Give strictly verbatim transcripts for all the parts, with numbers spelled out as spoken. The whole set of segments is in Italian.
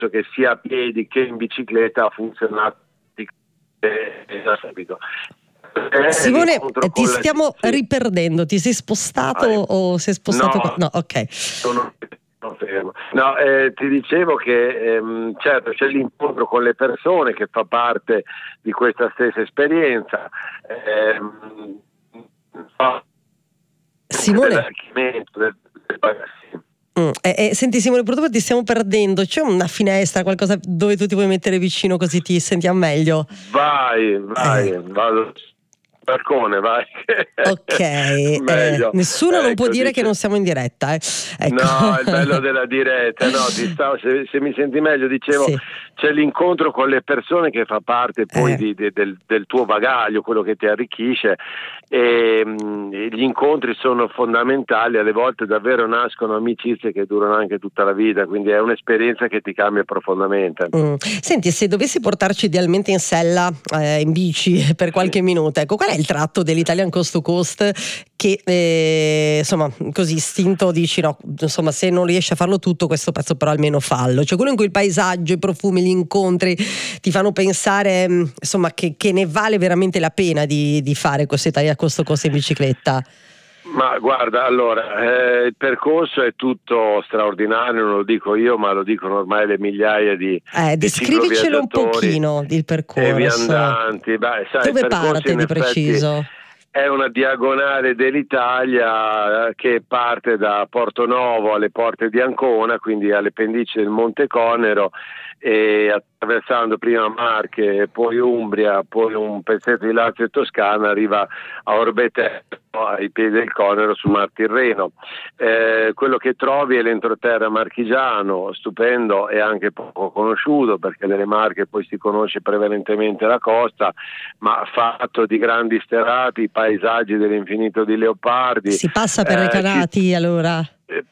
che sia a piedi che in bicicletta ha funzionato da subito. Simone, ti stiamo la... riperdendo, ti sei spostato ah, o sei spostato? No, qua? No, ok. Sono... Fermo. No, eh, ti dicevo che ehm, certo c'è l'incontro con le persone che fa parte di questa stessa esperienza. Ehm, Simone, del, del, mm, eh, eh, senti Simone, purtroppo ti stiamo perdendo. C'è una finestra, qualcosa dove tu ti puoi mettere vicino così ti sentiamo meglio? Vai, vai, eh. vado. Balcone, vai. Ok, eh, nessuno ecco, non può dire dice... che non siamo in diretta. Eh. Ecco. No, il bello della diretta, no, ti stavo, se, se mi senti meglio, dicevo, sì. C'è l'incontro con le persone che fa parte poi eh. di, di, del, del tuo bagaglio, quello che ti arricchisce, e mh, gli incontri sono fondamentali, alle volte davvero nascono amicizie che durano anche tutta la vita, quindi è un'esperienza che ti cambia profondamente. Mm. Senti, se dovessi portarci idealmente in sella, eh, in bici per qualche sì. minuto, ecco, qual è il tratto dell'Italian Coast to Coast che eh, insomma così istinto dici no, insomma se non riesci a farlo tutto questo pezzo però almeno fallo, cioè quello in cui il paesaggio, i profumi, gli incontri ti fanno pensare insomma che, che ne vale veramente la pena di, di fare questo Italian Coast to Coast in bicicletta? Ma guarda, allora, eh, il percorso è tutto straordinario, non lo dico io, ma lo dicono ormai le migliaia di eh, descrivicelo un pochino il percorso. E viandanti. Beh, sai, dove il parte di preciso? È una diagonale dell'Italia che parte da Portonovo alle porte di Ancona, quindi alle pendici del Monte Conero, e attraversando prima Marche, poi Umbria, poi un pezzetto di Lazio e Toscana, arriva a Orbetello, ai piedi del Conero, sul Mar Tirreno. Eh, quello che trovi è l'entroterra marchigiano, stupendo e anche poco conosciuto, perché nelle Marche poi si conosce prevalentemente la costa, ma fatto di grandi sterrati, paesaggi dell'infinito di leopardi. Si passa per eh, Recanati ci... allora?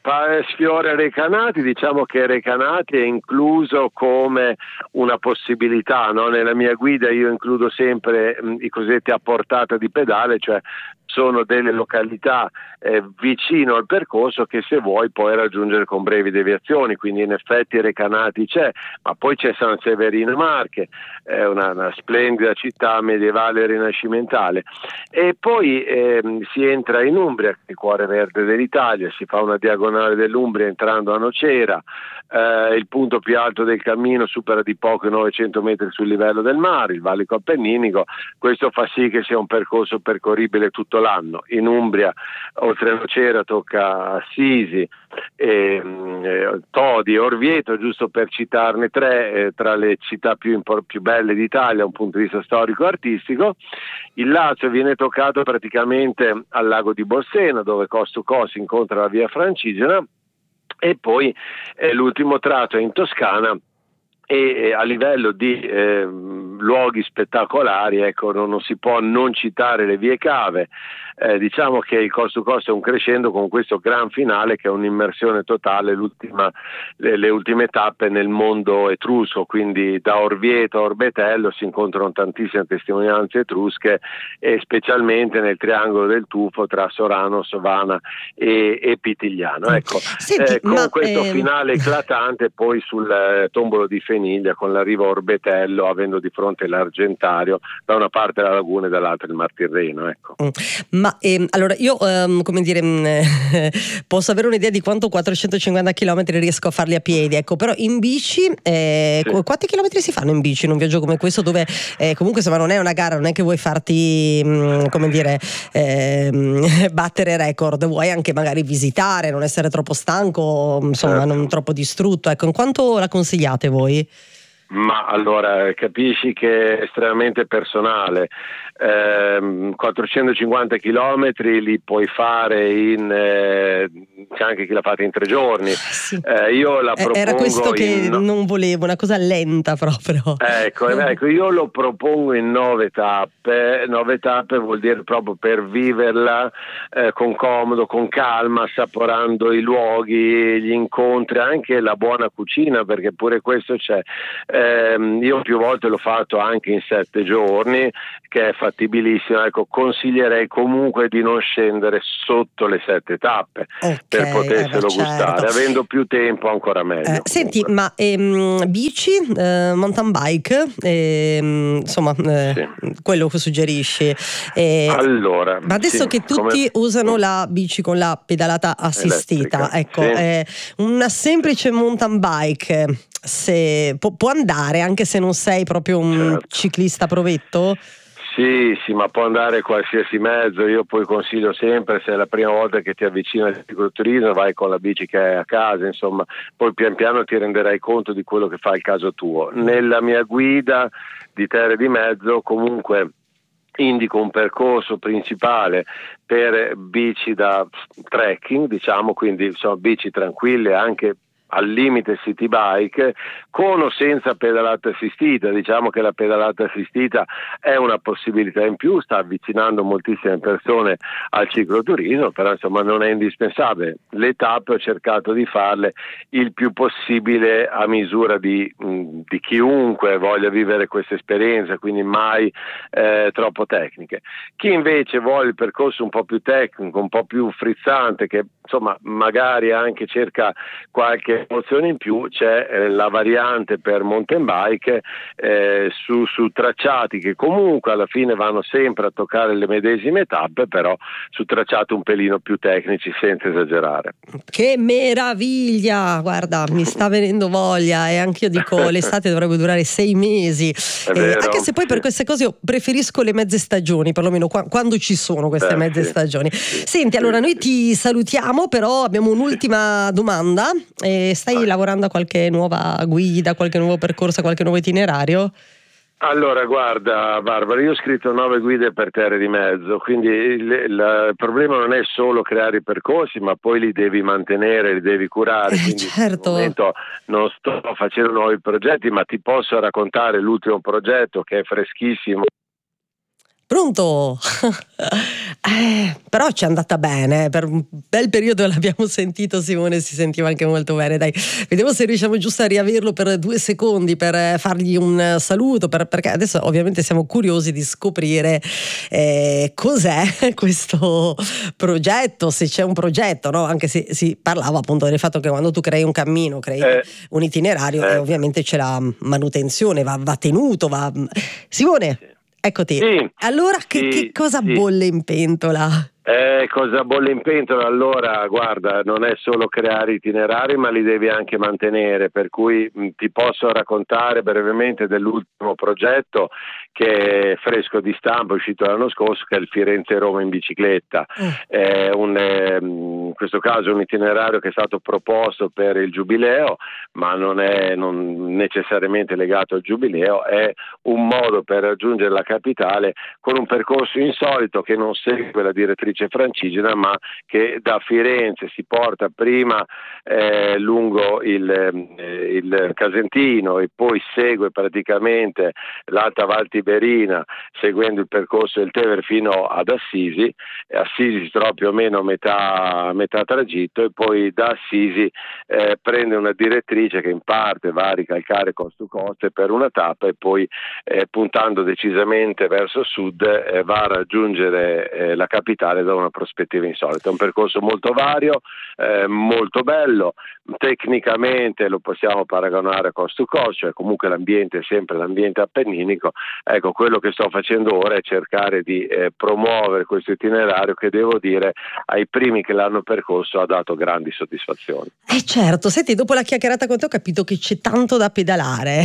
Sfiora Recanati, diciamo che Recanati è incluso come una possibilità, no? Nella mia guida io includo sempre mh, i cosiddetti a portata di pedale, cioè sono delle località eh, vicino al percorso che se vuoi puoi raggiungere con brevi deviazioni, quindi in effetti Recanati c'è, ma poi c'è San Severino Marche, è una, una splendida città medievale e rinascimentale, e poi eh, si entra in Umbria, che è il cuore verde dell'Italia, si fa una diagonale dell'Umbria entrando a Nocera, eh, il punto più alto del cammino supera di poco i novecento metri sul livello del mare, il Vallico Appenninico. Questo fa sì che sia un percorso percorribile tutto l'anno. In Umbria, oltre a Nocera, tocca Assisi, eh, Todi, Orvieto, giusto per citarne tre, eh, tra le città più, impor- più belle d'Italia da un punto di vista storico e artistico. Il Lazio viene toccato praticamente al lago di Bolsena, dove Coast to Coast incontra la via Francigena, e poi eh, l'ultimo tratto è in Toscana, e a livello di eh, luoghi spettacolari, ecco, non, non si può non citare le vie cave. Eh, diciamo che il Coast to Coast è un crescendo con questo gran finale che è un'immersione totale, l'ultima, le, le ultime tappe nel mondo etrusco, quindi da Orvieto a Orbetello si incontrano tantissime testimonianze etrusche, e specialmente nel triangolo del tufo tra Sorano, Sovana e, e Pitigliano. Ecco, Senti, eh, con ma, questo ehm... finale eclatante poi sul eh, tombolo di Feniglia, con l'arrivo a Orbetello, avendo di fronte l'Argentario, da una parte la laguna e dall'altra il Mar Tirreno. Ecco. Ma ehm, allora io um, come dire mh, posso avere un'idea di quanto quattrocentocinquanta chilometri riesco a farli a piedi, ecco, però in bici eh, sì. quanti chilometri si fanno in bici in un viaggio come questo, dove eh, comunque insomma non è una gara, non è che vuoi farti mh, come dire eh, battere record, vuoi anche magari visitare, non essere troppo stanco, insomma certo. non troppo distrutto, ecco, in quanto la consigliate voi? Ma allora capisci che è estremamente personale. Eh, quattrocentocinquanta chilometri li puoi fare in eh, c'è anche chi l'ha fatta in tre giorni. Sì. Eh, io la propongo era questo che in... non volevo, una cosa lenta proprio. Ecco, ecco, io lo propongo in nove tappe. Nove tappe vuol dire proprio per viverla eh, con comodo, con calma, assaporando i luoghi, gli incontri, anche la buona cucina, perché pure questo c'è. Eh, ehm, io più volte l'ho fatto anche in sette giorni, che è fattibilissimo. Ecco, consiglierei comunque di non scendere sotto le sette tappe, okay, per poterselo eh beh, gustare, certo. Avendo più tempo ancora meglio. Eh, senti, ma ehm, bici, eh, mountain bike, ehm, insomma, eh, sì. quello che suggerisci. Eh, allora, ma adesso sì, che tutti come... usano la bici con la pedalata assistita, elettrica, ecco, sì. eh, una semplice mountain bike se può, può andare anche se non sei proprio un certo. ciclista provetto? Sì, sì, ma può andare qualsiasi mezzo. Io poi consiglio sempre, se è la prima volta che ti avvicini al cicloturismo, vai con la bici che hai a casa, insomma, poi pian piano ti renderai conto di quello che fa il caso tuo. Nella mia guida di Terre di Mezzo comunque indico un percorso principale per bici da trekking, diciamo, quindi insomma bici tranquille, anche al limite city bike, con o senza pedalata assistita. Diciamo che la pedalata assistita è una possibilità in più, sta avvicinando moltissime persone al cicloturismo, però insomma non è indispensabile. Le tappe ho cercato di farle il più possibile a misura di, mh, di chiunque voglia vivere questa esperienza, quindi mai eh, troppo tecniche. Chi invece vuole il percorso un po' più tecnico, un po' più frizzante, che insomma magari anche cerca qualche emozione in più, c'è eh, la variante per mountain bike eh, su, su tracciati che comunque alla fine vanno sempre a toccare le medesime tappe, però su tracciati un pelino più tecnici, senza esagerare. Che meraviglia, guarda, mi sta venendo voglia, e anch'io dico l'estate dovrebbe durare sei mesi, eh, anche se poi per queste cose io preferisco le mezze stagioni, perlomeno qua, quando ci sono queste eh, mezze sì. stagioni. Senti, allora noi ti salutiamo, però abbiamo un'ultima domanda. Eh, stai lavorando a qualche nuova guida, qualche nuovo percorso, qualche nuovo itinerario? Allora, guarda Barbara, io ho scritto nove guide per Terre di Mezzo, quindi il, il, il problema non è solo creare i percorsi, ma poi li devi mantenere, li devi curare, eh, quindi certo. al momento non sto facendo nuovi progetti, ma ti posso raccontare l'ultimo progetto che è freschissimo. Pronto? eh, però ci è andata bene, per un bel periodo l'abbiamo sentito, Simone si sentiva anche molto bene. Dai, vediamo se riusciamo giusto a riaverlo per due secondi per fargli un saluto, per, perché adesso ovviamente siamo curiosi di scoprire eh, cos'è questo progetto, se c'è un progetto, no? Anche se si parlava appunto del fatto che quando tu crei un cammino, crei eh, un itinerario, eh. e ovviamente c'è la manutenzione, va, va tenuto, va... Simone, eccoti. Sì, allora che, sì, che cosa sì. bolle in pentola? Eh, cosa bolle in pentola? Allora, guarda, non è solo creare itinerari, ma li devi anche mantenere, per cui mh, ti posso raccontare brevemente dell'ultimo progetto che è fresco di stampa, è uscito l'anno scorso, che è il Firenze-Roma in bicicletta. È un, eh, in questo caso un itinerario che è stato proposto per il Giubileo, ma non è non necessariamente legato al Giubileo, è un modo per raggiungere la capitale con un percorso insolito che non segue la direttrice Francigena, ma che da Firenze si porta prima eh, lungo il, eh, il Casentino e poi segue praticamente l'Alta Val Tiberina seguendo il percorso del Tevere fino ad Assisi. Assisi si trova più o meno a metà, a metà tragitto, e poi da Assisi eh, prende una direttrice che in parte va a ricalcare coast to coast per una tappa, e poi eh, puntando decisamente verso sud eh, va a raggiungere eh, la capitale da una prospettiva insolita. È un percorso molto vario, eh, molto bello, tecnicamente lo possiamo paragonare a coast to coast, cioè comunque l'ambiente è sempre l'ambiente appenninico. Ecco, quello che sto facendo ora è cercare di eh, promuovere questo itinerario che, devo dire, ai primi che l'hanno percorso ha dato grandi soddisfazioni. Eh certo, senti, dopo la chiacchierata con te ho capito che c'è tanto da pedalare,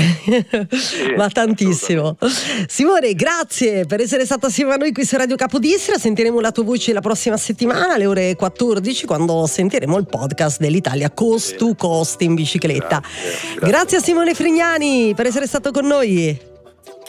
sì, ma tantissimo. Simone, grazie per essere stato assieme a noi qui su Radio Capodistria. Sentiremo la tua voce la prossima settimana alle ore quattordici, quando sentiremo il podcast dell'Italia Coast to Coast in bicicletta. Grazie, grazie. Grazie a Simone Frignani per essere stato con noi.